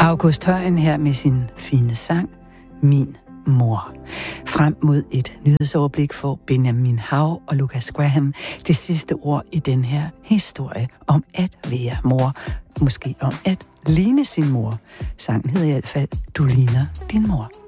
August Højen her med sin fine sang, Min mor. Frem mod et nyhedsoverblik for Benjamin Hav og Lucas Graham det sidste ord i den her historie om at være mor. Måske om at ligne sin mor. Sangen hedder i hvert fald Du ligner din mor.